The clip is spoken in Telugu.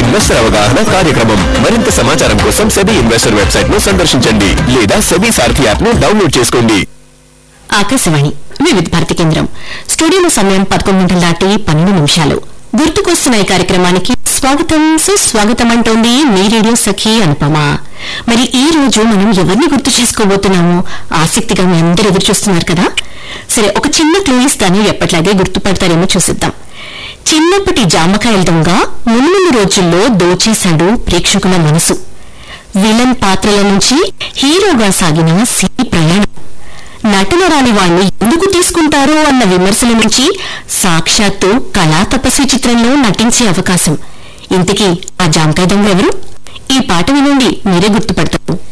ఇన్వెస్టర్ అవగాహన కార్యక్రమం. మరింత సమాచారం కోసం సెబీ ఇన్వెస్టర్ వెబ్సైట్ ను సందర్శించండి లేదా సెబీ సారథి యాప్ ను డౌన్లోడ్ చేసుకోండి. ఆకాశవాణి వివిధ భారతి కేంద్రం. స్టూడియోలో సమయం 11:12 గుర్తుకొస్తున్న ఈ కార్యక్రమానికి స్వాగతం సుస్వాగతం అంటోంది మీ రేడియో సఖి అనుపమ. మరి ఈ రోజు మనం ఎవరిని గుర్తు చేసుకోబోతున్నామో ఆసక్తిగా మీ అందరూ ఎదురు చూస్తున్నారు కదా. సరే, ఒక చిన్న క్లూ ఇస్తాను, ఎప్పట్లాగే గుర్తుపడతారేమో చూసిద్దాం. చిన్నప్పటి జామకాయల దొంగ మున్ముందు రోజుల్లో దోచేశాడు ప్రేక్షకుల మనసు. విలన్ పాత్రల నుంచి హీరోగా సాగిన సినీ ప్రయాణం. నటన రాని వాణ్ణి ఎందుకు తీసుకుంటారో అన్న విమర్శల నుంచి సాక్షాత్తు కళా తపస్వి చిత్రంలో నటించే అవకాశం. ఇంతకీ ఆ జామకాయ దొంగ ఎవరు? ఈ పాట వినండి, మీరే గుర్తుపడతారు.